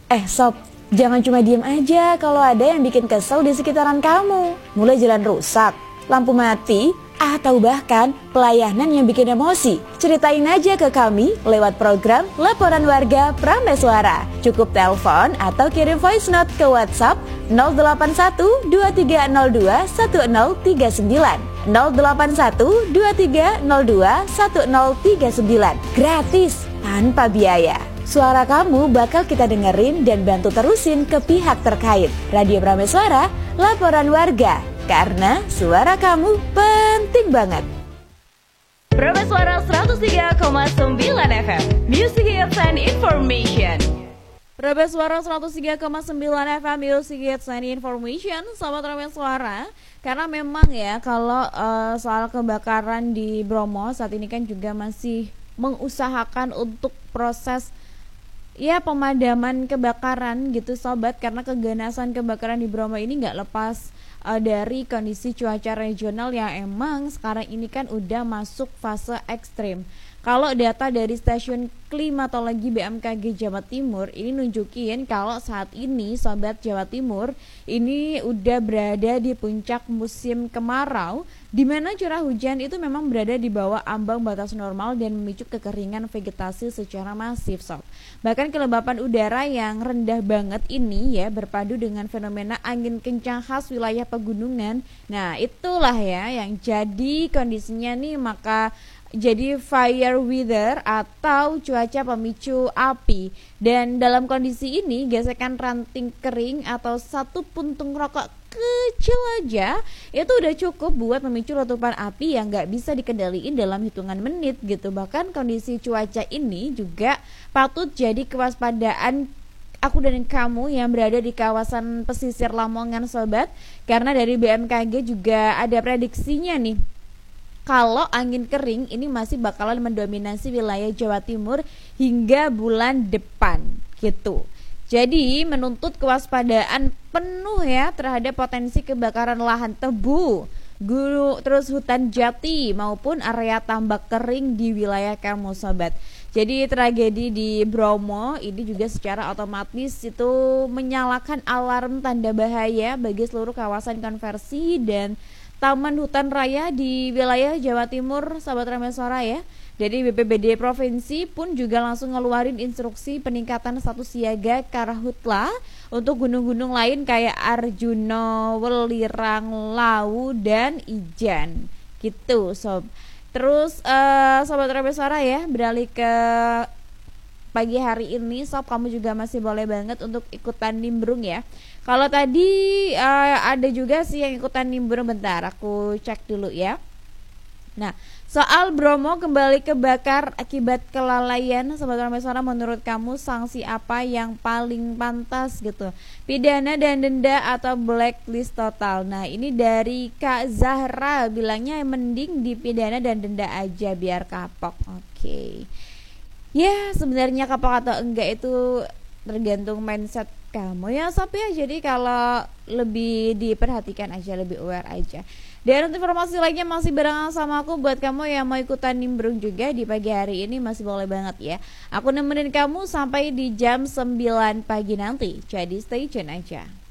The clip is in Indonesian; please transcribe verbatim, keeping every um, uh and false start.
Eh sob, jangan cuma diem aja kalau ada yang bikin kesel di sekitaran kamu. Mulai jalan rusak, lampu mati, atau bahkan pelayanan yang bikin emosi. Ceritain aja ke kami lewat program Laporan Warga Prameswara. Cukup telepon atau kirim voice note ke WhatsApp nol delapan satu dua tiga nol dua satu nol tiga sembilan nol delapan satu dua tiga nol dua satu nol tiga sembilan. Gratis, tanpa biaya. Suara kamu bakal kita dengerin dan bantu terusin ke pihak terkait. Radio Prameswara, Laporan Warga. Karena suara kamu penting banget. Prameswara seratus tiga koma sembilan F M, Music Hits and Information. Prameswara seratus tiga koma sembilan F M, Music Hits and Information. Sobat Prameswara, karena memang ya kalau uh, soal kebakaran di Bromo saat ini kan juga masih mengusahakan untuk proses ya pemadaman kebakaran gitu sobat, karena keganasan kebakaran di Bromo ini nggak lepas uh, dari kondisi cuaca regional yang emang sekarang ini kan udah masuk fase ekstrim. Kalau data dari stasiun klimatologi B M K G Jawa Timur ini nunjukin kalau saat ini sobat Jawa Timur ini udah berada di puncak musim kemarau, di mana curah hujan itu memang berada di bawah ambang batas normal dan memicu kekeringan vegetasi secara masif sob. Bahkan kelembapan udara yang rendah banget ini ya berpadu dengan fenomena angin kencang khas wilayah pegunungan. Nah itulah ya yang jadi kondisinya nih, maka jadi fire weather atau cuaca pemicu api. Dan dalam kondisi ini gesekan ranting kering atau satu puntung rokok kecil aja itu udah cukup buat memicu letupan api yang gak bisa dikendaliin dalam hitungan menit gitu. Bahkan kondisi cuaca ini juga patut jadi kewaspadaan aku dan kamu yang berada di kawasan pesisir Lamongan sobat, karena dari B M K G juga ada prediksinya nih kalau angin kering ini masih bakalan mendominasi wilayah Jawa Timur hingga bulan depan gitu. Jadi menuntut kewaspadaan penuh ya terhadap potensi kebakaran lahan tebu, gunung, terus hutan jati maupun area tambak kering di wilayah kamu sobat. Jadi tragedi di Bromo ini juga secara otomatis itu menyalakan alarm tanda bahaya bagi seluruh kawasan konversi dan taman hutan raya di wilayah Jawa Timur, sahabat Prameswara ya. Jadi B P B D provinsi pun juga langsung ngeluarin instruksi peningkatan status siaga karhutla untuk gunung-gunung lain kayak Arjuna, Welirang, Lawu, dan Ijen. Gitu sob. Terus uh, sahabat Prameswara ya, beralih ke pagi hari ini sob, kamu juga masih boleh banget untuk ikutan nimbrung ya. Kalau tadi uh, ada juga sih yang ikutan nimbrung, bentar aku cek dulu ya. Nah, soal Bromo kembali kebakar akibat kelalaian, sobat Prameswara, menurut kamu sanksi apa yang paling pantas gitu? Pidana dan denda atau blacklist total? Nah, ini dari Kak Zahra bilangnya mending dipidana dan denda aja biar kapok. Oke. Okay. Ya, sebenarnya kapok atau enggak itu tergantung mindset kamu ya sob ya. Jadi kalau lebih diperhatikan aja, lebih aware aja. Dan untuk informasi lainnya masih barengan sama aku. Buat kamu yang mau ikutan nimbrung juga di pagi hari ini masih boleh banget ya. Aku nemenin kamu sampai di jam sembilan pagi nanti. Jadi stay tune aja.